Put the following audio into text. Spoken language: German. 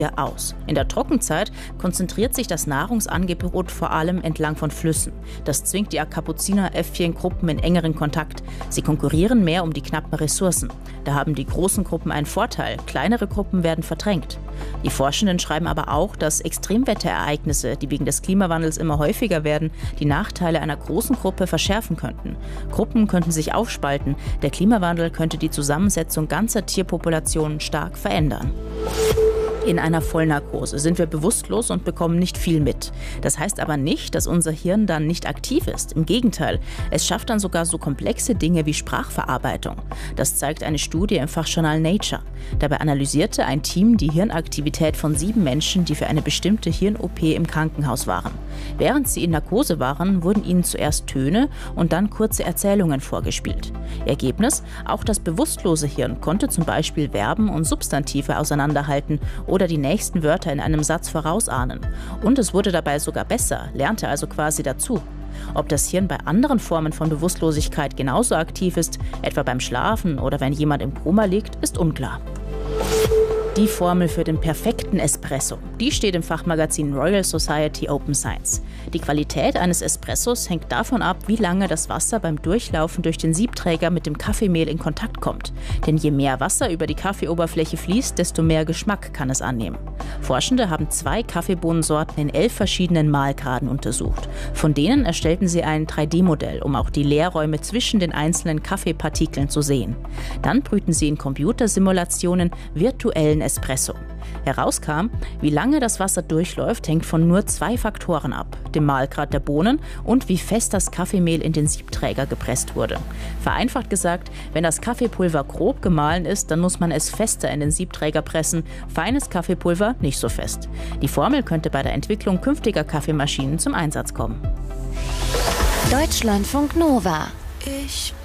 aus. In der Trockenzeit konzentriert sich das Nahrungsangebot vor allem entlang von Flüssen. Das zwingt die Kapuziner-Äffchengruppen in engeren Kontakt. Sie konkurrieren mehr um die knappen Ressourcen. Da haben die großen Gruppen einen Vorteil, kleinere Gruppen werden verdrängt. Die Forschenden schreiben aber auch, dass Extremwetterereignisse, die wegen des Klimawandels immer häufiger werden, die Nachteile einer großen Gruppe verschärfen könnten. Gruppen könnten sich aufspalten. Der Klimawandel könnte die Zusammensetzung ganzer Tierpopulationen stark verändern. In einer Vollnarkose sind wir bewusstlos und bekommen nicht viel mit. Das heißt aber nicht, dass unser Hirn dann nicht aktiv ist. Im Gegenteil, es schafft dann sogar so komplexe Dinge wie Sprachverarbeitung. Das zeigt eine Studie im Fachjournal Nature. Dabei analysierte ein Team die Hirnaktivität von 7 Menschen, die für eine bestimmte Hirn-OP im Krankenhaus waren. Während sie in Narkose waren, wurden ihnen zuerst Töne und dann kurze Erzählungen vorgespielt. Ergebnis: Auch das bewusstlose Hirn konnte zum Beispiel Verben und Substantive auseinanderhalten oder die nächsten Wörter in einem Satz vorausahnen. Und es wurde dabei sogar besser, lernte also quasi dazu. Ob das Hirn bei anderen Formen von Bewusstlosigkeit genauso aktiv ist, etwa beim Schlafen oder wenn jemand im Koma liegt, ist unklar. Die Formel für den perfekten Espresso, die steht im Fachmagazin Royal Society Open Science. Die Qualität eines Espressos hängt davon ab, wie lange das Wasser beim Durchlaufen durch den Siebträger mit dem Kaffeemehl in Kontakt kommt. Denn je mehr Wasser über die Kaffeeoberfläche fließt, desto mehr Geschmack kann es annehmen. Forschende haben 2 Kaffeebohnensorten in 11 verschiedenen Mahlgraden untersucht. Von denen erstellten sie ein 3D-Modell, um auch die Leerräume zwischen den einzelnen Kaffeepartikeln zu sehen. Dann brühten sie in Computersimulationen virtuellen Espresso. Herauskam, wie lange das Wasser durchläuft, hängt von nur 2 Faktoren ab: dem Mahlgrad der Bohnen und wie fest das Kaffeemehl in den Siebträger gepresst wurde. Vereinfacht gesagt, wenn das Kaffeepulver grob gemahlen ist, dann muss man es fester in den Siebträger pressen, feines Kaffeepulver nicht so fest. Die Formel könnte bei der Entwicklung künftiger Kaffeemaschinen zum Einsatz kommen. Deutschlandfunk Nova